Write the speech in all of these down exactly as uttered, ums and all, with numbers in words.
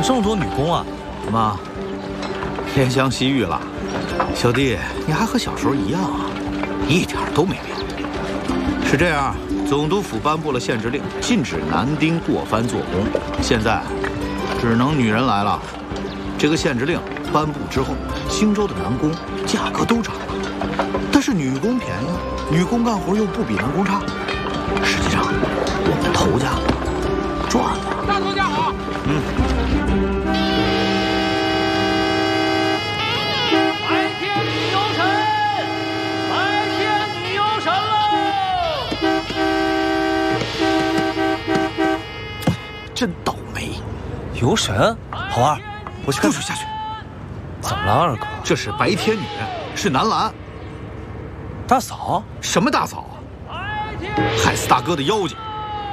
这么多女工啊？ 怎么，怜香惜玉了？小弟，你还和小时候一样啊，一点都没变。是这样，总督府颁布了限制令，禁止男丁过番做工，现在只能女人来了。这个限制令颁布之后，兴州的男工价格都涨了，但是女工便宜，女工干活又不比男工差。实际上，我们头家赚了。 大头家好。 嗯。 白天女游神，白天女游神喽！ 真倒霉。 游神，好玩，我去看。 不许下去！ 怎么了，二哥？ 这是白天女，是南兰。 大嫂？ 什么大嫂啊？害死大哥的妖精！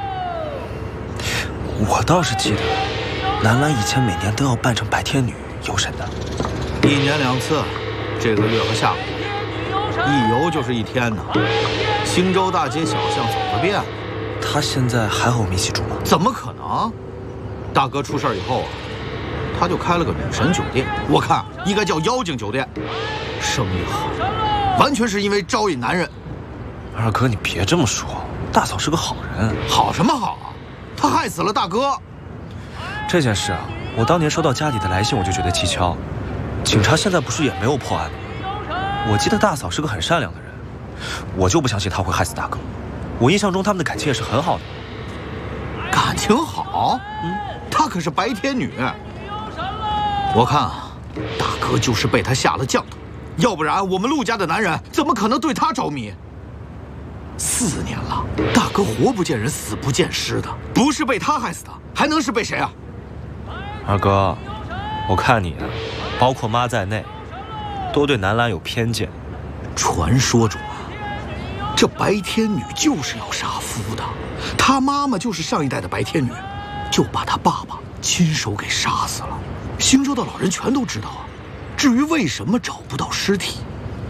我倒是记得，兰兰以前每年都要扮成白天女游神的， 一年两次，这个月和下个月，一游就是一天呢。兴州大街小巷走个遍。 她现在还和我们一起住吗？ 怎么可能？大哥出事以后啊，他就开了个女神酒店，我看应该叫妖精酒店，生意好，完全是因为招引男人。 二哥，你别这么说，大嫂是个好人。 好什么好啊？她害死了大哥。 这件事啊，我当年收到家里的来信，我就觉得蹊跷。警察现在不是也没有破案吗？我记得大嫂是个很善良的人，我就不相信她会害死大哥。我印象中他们的感情也是很好的。 感情好？嗯，她可是白天女。我看啊，大哥就是被她下了降头，要不然我们陆家的男人怎么可能对她着迷？四年了，大哥活不见人，死不见尸的，不是被他害死的，还能是被谁啊？ 二哥，我看你啊，包括妈在内，都对南兰有偏见。 传说中啊，这白天女就是要杀夫的，她妈妈就是上一代的白天女，就把她爸爸亲手给杀死了。兴州的老人全都知道啊。至于为什么找不到尸体，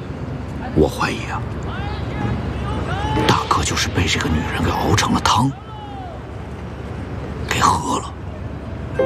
我怀疑啊，大哥就是被这个女人给熬成了汤。